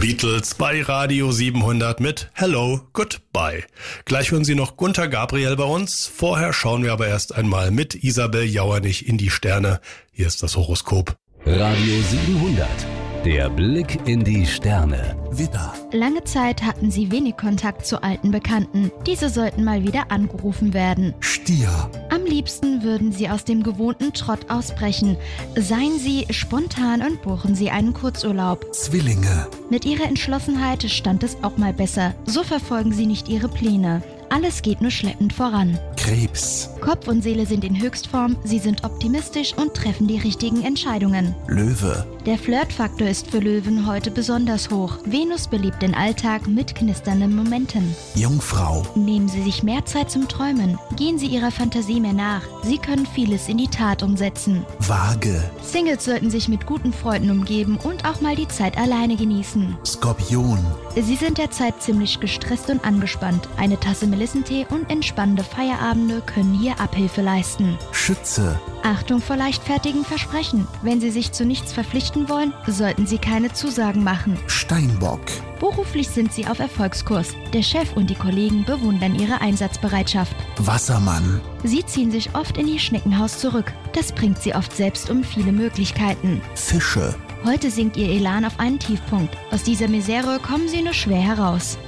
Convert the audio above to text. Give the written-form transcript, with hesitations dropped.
Beatles bei Radio 700 mit Hello, Goodbye. Gleich hören Sie noch Gunter Gabriel bei uns. Vorher schauen wir aber erst einmal mit Isabel Jauernich in die Sterne. Hier ist das Horoskop. Radio 700. Der Blick in die Sterne. Widder. Lange Zeit hatten Sie wenig Kontakt zu alten Bekannten. Diese sollten mal wieder angerufen werden. Stier. Am liebsten würden Sie aus dem gewohnten Trott ausbrechen. Seien Sie spontan und buchen Sie einen Kurzurlaub. Zwillinge. Mit Ihrer Entschlossenheit stand es auch mal besser. So verfolgen Sie nicht Ihre Pläne. Alles geht nur schleppend voran. Krebs. Kopf und Seele sind in Höchstform, Sie sind optimistisch und treffen die richtigen Entscheidungen. Löwe. Der Flirtfaktor ist für Löwen heute besonders hoch. Venus beliebt den Alltag mit knisternden Momenten. Jungfrau. Nehmen Sie sich mehr Zeit zum Träumen. Gehen Sie Ihrer Fantasie mehr nach. Sie können vieles in die Tat umsetzen. Waage. Singles sollten sich mit guten Freunden umgeben und auch mal die Zeit alleine genießen. Skorpion. Sie sind derzeit ziemlich gestresst und angespannt. Eine Tasse Melissentee und entspannende Feierabende können hier Abhilfe leisten. Schütze. Achtung vor leichtfertigen Versprechen. Wenn Sie sich zu nichts verpflichten wollen, sollten Sie keine Zusagen machen. Steinbock. Beruflich sind Sie auf Erfolgskurs. Der Chef und die Kollegen bewundern Ihre Einsatzbereitschaft. Wassermann. Sie ziehen sich oft in Ihr Schneckenhaus zurück. Das bringt Sie oft selbst um viele Möglichkeiten. Fische. Heute sinkt Ihr Elan auf einen Tiefpunkt. Aus dieser Misere kommen Sie nur schwer heraus.